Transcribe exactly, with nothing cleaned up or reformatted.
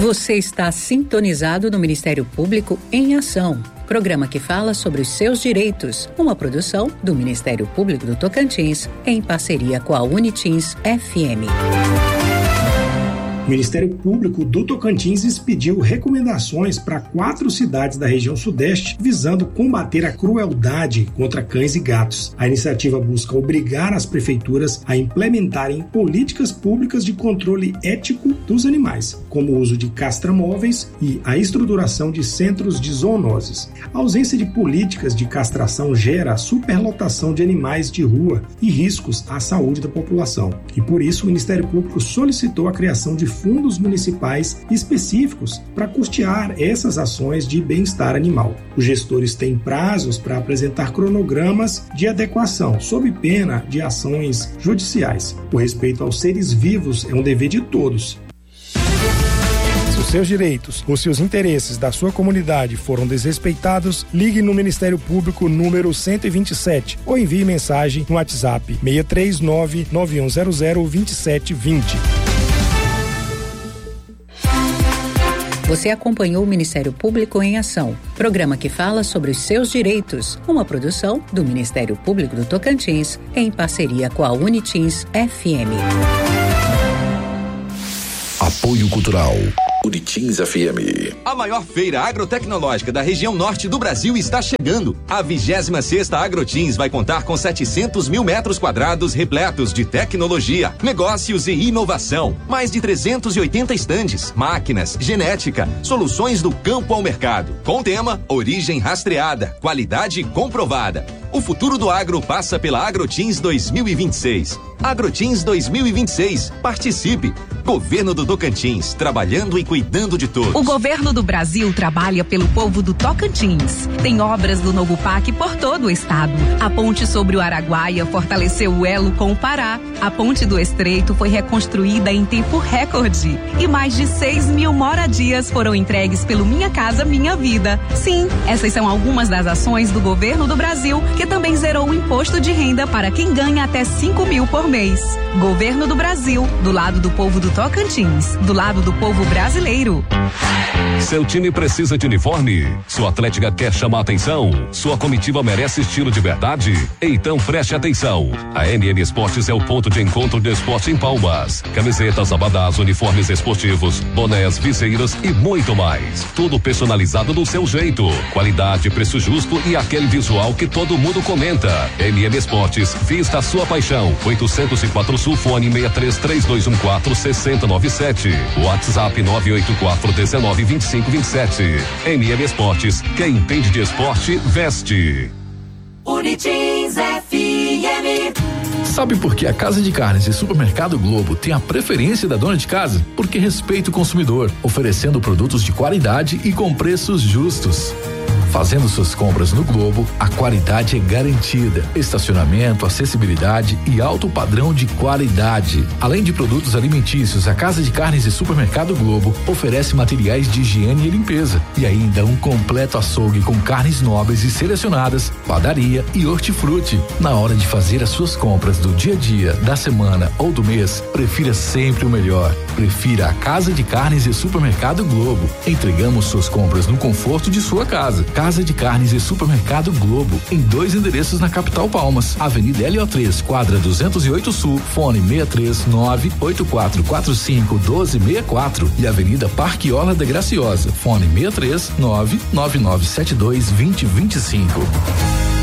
Você está sintonizado no Ministério Público em Ação, programa que fala sobre os seus direitos, uma produção do Ministério Público do Tocantins, em parceria com a Unitins F M. O Ministério Público do Tocantins expediu recomendações para quatro cidades da região sudeste visando combater a crueldade contra cães e gatos. A iniciativa busca obrigar as prefeituras a implementarem políticas públicas de controle ético dos animais, como o uso de castramóveis e a estruturação de centros de zoonoses. A ausência de políticas de castração gera superlotação de animais de rua e riscos à saúde da população. E por isso o Ministério Público solicitou a criação de fundos municipais específicos para custear essas ações de bem-estar animal. Os gestores têm prazos para apresentar cronogramas de adequação, sob pena de ações judiciais. O respeito aos seres vivos é um dever de todos. Se os seus direitos ou seus interesses da sua comunidade foram desrespeitados, ligue no Ministério Público número cento e vinte e sete ou envie mensagem no WhatsApp seis três nove, nove um zero zero, dois sete dois zero. Você acompanhou o Ministério Público em Ação, programa que fala sobre os seus direitos, uma produção do Ministério Público do Tocantins, em parceria com a Unitins F M. Apoio Cultural. Unitins F M. A maior feira agrotecnológica da região norte do Brasil está chegando. A vigésima sexta Agrotins vai contar com setecentos mil metros quadrados repletos de tecnologia, negócios e inovação. Mais de trezentos e oitenta estandes, máquinas, genética, soluções do campo ao mercado. Com o tema Origem Rastreada, Qualidade Comprovada. O futuro do agro passa pela Agrotins dois mil e vinte e seis. Agrotins dois mil e vinte e seis. Participe. Governo do Tocantins, trabalhando e cuidando de todos. O governo do Brasil trabalha pelo povo do Tocantins. Tem obras do novo P A C por todo o estado. A ponte sobre o Araguaia fortaleceu o elo com o Pará. A ponte do Estreito foi reconstruída em tempo recorde. E mais de seis mil moradias foram entregues pelo Minha Casa Minha Vida. Sim, essas são algumas das ações do governo do Brasil, que também zerou o imposto de renda para quem ganha até cinco mil por mês. Governo do Brasil, do lado do povo do Tocantins, do lado do povo brasileiro. Seu time precisa de uniforme? Sua Atlética quer chamar atenção? Sua comitiva merece estilo de verdade? Então preste atenção. A N N Esportes é o ponto de encontro do esporte em Palmas. Camisetas, abadás, uniformes esportivos, bonés, viseiras e muito mais. Tudo personalizado do seu jeito. Qualidade, preço justo e aquele visual que todo mundo comenta. N N Esportes, vista a sua paixão. oitocentos e quatro Sul, fone seis três três dois um quatro seis zero nove sete. WhatsApp nove oito quatro um nove dois cinco dois sete. N N Esportes, quem entende de esporte, veste. Unitins F M. Sabe por que a Casa de Carnes e Supermercado Globo tem a preferência da dona de casa? Porque respeita o consumidor, oferecendo produtos de qualidade e com preços justos. Fazendo suas compras no Globo, a qualidade é garantida. Estacionamento, acessibilidade e alto padrão de qualidade. Além de produtos alimentícios, a Casa de Carnes e Supermercado Globo oferece materiais de higiene e limpeza e ainda um completo açougue com carnes nobres e selecionadas, padaria e hortifruti. Na hora de fazer as suas compras do dia a dia, da semana ou do mês, prefira sempre o melhor. Prefira a Casa de Carnes e Supermercado Globo. Entregamos suas compras no conforto de sua casa. Casa de Carnes e Supermercado Globo, em dois endereços na capital Palmas, Avenida L O três, quadra duzentos e oito Sul, fone seis três nove, oito quatro quatro cinco, um dois seis quatro e Avenida Parque Orla da Graciosa, fone seis três nove, nove nove sete dois, dois zero dois cinco.